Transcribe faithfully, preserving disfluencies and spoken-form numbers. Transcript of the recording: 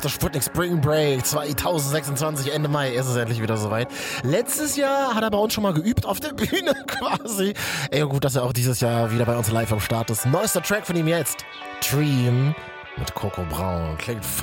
der Sputnik Spring Break zwanzig sechsundzwanzig, Ende Mai ist es endlich wieder soweit. Letztes Jahr hat er bei uns schon mal geübt auf der Bühne quasi. Ey, gut, dass er auch dieses Jahr wieder bei uns live am Start ist. Neuester Track von ihm jetzt. Dream mit Coco Braun. Klingt voll